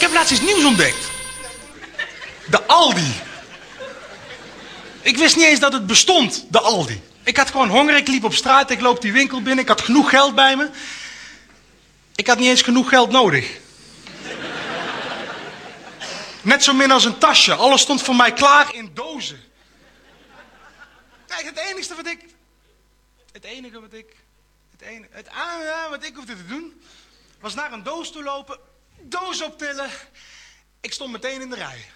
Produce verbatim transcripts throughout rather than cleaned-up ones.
heb laatst iets nieuws ontdekt. De Aldi. Ik wist niet eens dat het bestond, de Aldi. Ik had gewoon honger, ik liep op straat, ik loop die winkel binnen, ik had genoeg geld bij me. Ik had niet eens genoeg geld nodig. Net zo min als een tasje, alles stond voor mij klaar in dozen. Kijk, het enige wat ik... Het enige wat ik... Het enige... Het enige wat ik hoefde te doen, was naar een doos toe lopen, doos optillen. Ik stond meteen in de rij.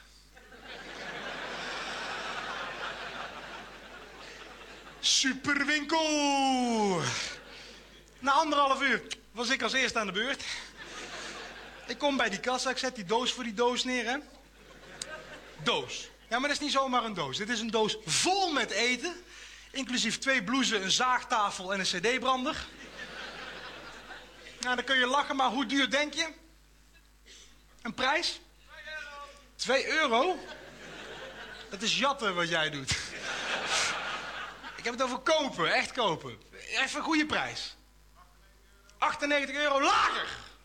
Superwinkel! Na anderhalf uur was ik als eerste aan de beurt. Ik kom bij die kassa, ik zet die doos voor die doos neer, hè. Doos. Ja, maar dat is niet zomaar een doos. Dit is een doos vol met eten. Inclusief twee blouses, een zaagtafel en een cd-brander. Nou, dan kun je lachen, maar hoe duur denk je? Een prijs? Twee euro? Dat is jatten wat jij doet. Ik heb het over kopen, echt kopen. Even een goede prijs. achtennegentig euro lager.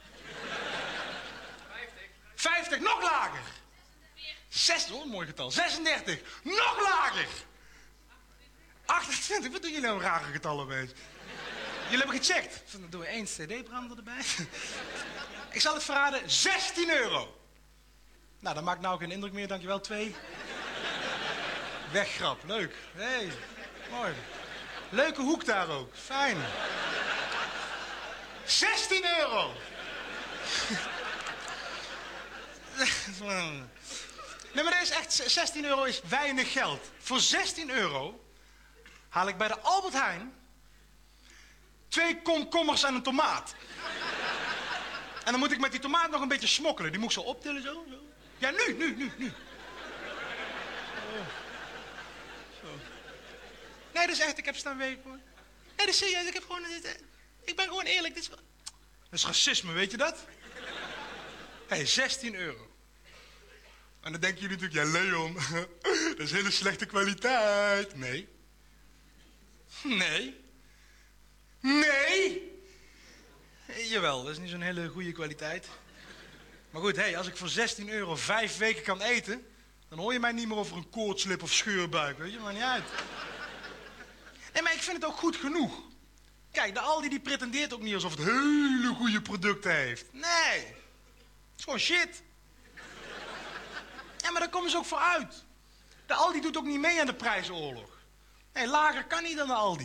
vijftig, nog lager. zes, oh, mooi getal. zesendertig, nog lager. achtentwintig, wat doen jullie nou rare getallen mee? Jullie hebben gecheckt. Dan doen we één cd-brander erbij. Ik zal het verraden, zestien euro. Nou, dat maakt nou geen indruk meer, dankjewel. Twee. Weggrap, leuk. Hey, mooi. Leuke hoek daar ook, fijn. zestien euro. Nee, maar dat is echt, zestien euro is weinig geld. Voor zestien euro haal ik bij de Albert Heijn twee komkommers en een tomaat. En dan moet ik met die tomaat nog een beetje smokkelen. Die moet ik zo optillen, zo, zo. Ja, nu, nu, nu, nu. Oh. Zo. Nee, dat is echt, ik heb staan weken. Nee, dat is serieus, ik heb gewoon... Ik ben gewoon eerlijk, dit is... Dat is racisme, weet je dat? Hé, hey, zestien euro. En dan denken jullie natuurlijk, ja Leon, dat is hele slechte kwaliteit. Nee. Nee. Nee. Jawel, dat is niet zo'n hele goede kwaliteit. Maar goed, hey, als ik voor zestien euro vijf weken kan eten, dan hoor je mij niet meer over een koortslip of scheurbuik, weet je, maar niet uit. Nee, maar ik vind het ook goed genoeg. Kijk, de Aldi die pretendeert ook niet alsof het hele goede producten heeft. Nee. Het is gewoon shit. Ja, maar daar komen ze ook voor uit. De Aldi doet ook niet mee aan de prijzenoorlog. Nee, lager kan niet dan de Aldi.